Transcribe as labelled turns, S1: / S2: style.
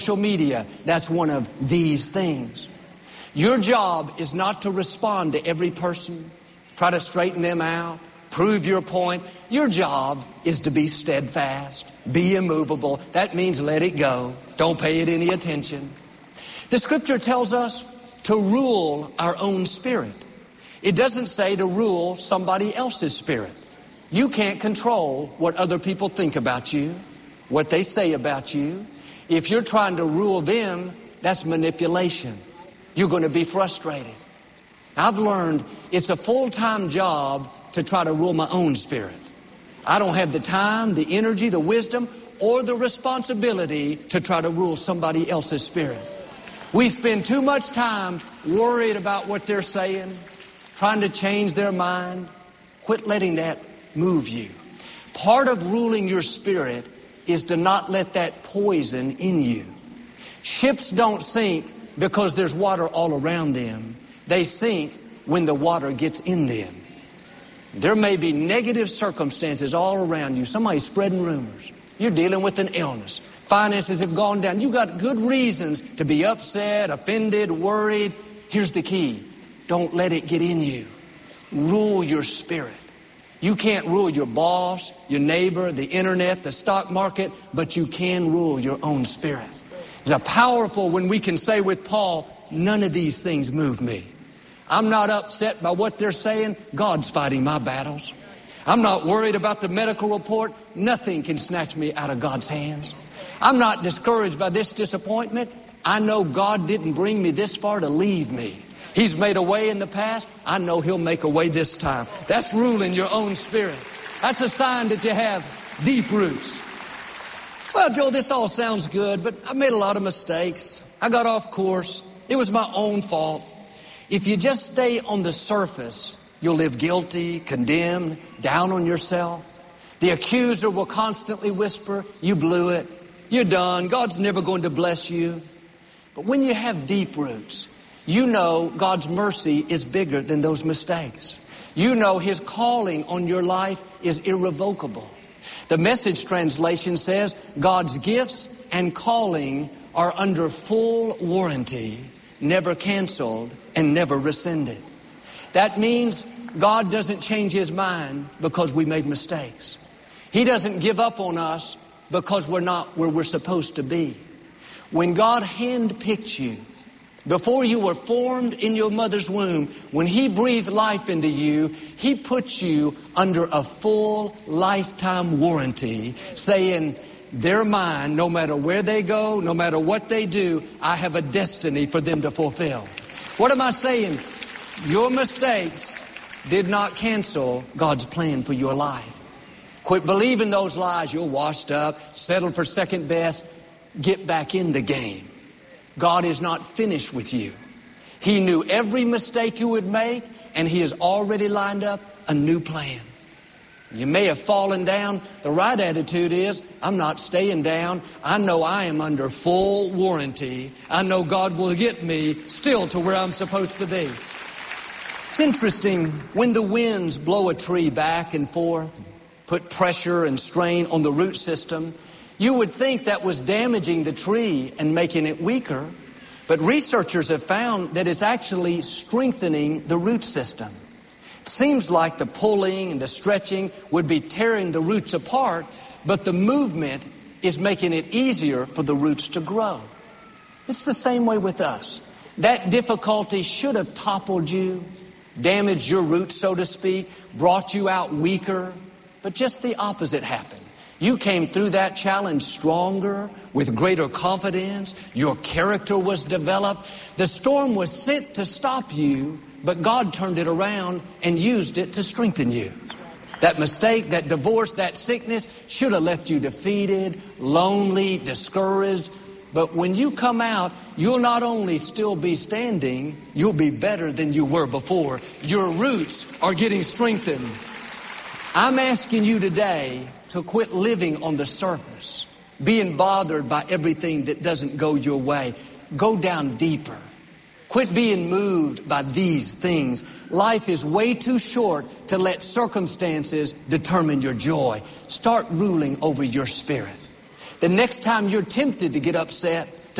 S1: social media, that's one of these things. Your job is not to respond to every person, try to straighten them out, prove your point. Your job is to be steadfast, be immovable. That means let it go. Don't pay it any attention. The scripture tells us to rule our own spirit. It doesn't say to rule somebody else's spirit. You can't control what other people think about you, what they say about you. If you're trying to rule them, that's manipulation. You're going to be frustrated. I've learned it's a full-time job to try to rule my own spirit. I don't have the time, the energy, the wisdom, or the responsibility to try to rule somebody else's spirit. We spend too much time worried about what they're saying, trying to change their mind. Quit letting that move you. Part of ruling your spirit is to not let that poison in you. Ships don't sink because there's water all around them. They sink when the water gets in them. There may be negative circumstances all around you. Somebody's spreading rumors. You're dealing with an illness. Finances have gone down. You've got good reasons to be upset, offended, worried. Here's the key. Don't let it get in you. Rule your spirit. You can't rule your boss, your neighbor, the internet, the stock market, but you can rule your own spirit. It's powerful when we can say with Paul, none of these things move me. I'm not upset by what they're saying. God's fighting my battles. I'm not worried about the medical report. Nothing can snatch me out of God's hands. I'm not discouraged by this disappointment. I know God didn't bring me this far to leave me. He's made a way in the past. I know He'll make a way this time. That's ruling your own spirit. That's a sign that you have deep roots. Well, Joe, this all sounds good, but I made a lot of mistakes. I got off course. It was my own fault. If you just stay on the surface, you'll live guilty, condemned, down on yourself. The accuser will constantly whisper, you blew it, you're done, God's never going to bless you. But when you have deep roots, you know God's mercy is bigger than those mistakes. You know His calling on your life is irrevocable. The Message translation says, God's gifts and calling are under full warranty, never canceled and never rescinded. That means God doesn't change His mind because we made mistakes. He doesn't give up on us because we're not where we're supposed to be. When God handpicked you, before you were formed in your mother's womb, when He breathed life into you, He put you under a full lifetime warranty, saying, they're mine no matter where they go, no matter what they do, I have a destiny for them to fulfill. What am I saying? Your mistakes did not cancel God's plan for your life. Quit believing those lies. You're washed up, settled for second best. Get back in the game. God is not finished with you. He knew every mistake you would make, and He has already lined up a new plan. You may have fallen down. The right attitude is, I'm not staying down. I know I am under full warranty. I know God will get me still to where I'm supposed to be. It's interesting, when the winds blow a tree back and forth, put pressure and strain on the root system, you would think that was damaging the tree and making it weaker. But researchers have found that it's actually strengthening the root system. It seems like the pulling and the stretching would be tearing the roots apart, but the movement is making it easier for the roots to grow. It's the same way with us. That difficulty should have toppled you, damaged your roots, so to speak, brought you out weaker, but just the opposite happened. You came through that challenge stronger, with greater confidence. Your character was developed. The storm was sent to stop you, but God turned it around and used it to strengthen you. That mistake, that divorce, that sickness should have left you defeated, lonely, discouraged. But when you come out, you'll not only still be standing, you'll be better than you were before. Your roots are getting strengthened. I'm asking you today to quit living on the surface, being bothered by everything that doesn't go your way. Go down deeper. Quit being moved by these things. Life is way too short to let circumstances determine your joy. Start ruling over your spirit. The next time you're tempted to get upset,